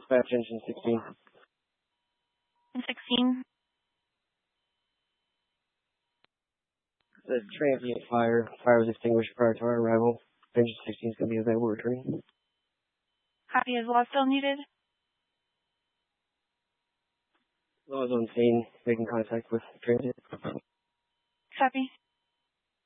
Dispatch engine 16. And 16. The transient fire. Fire was extinguished prior to our arrival. Engine 16 is going to be available returning. Copy. Is law still needed? Law is on scene, making contact with transit. Copy.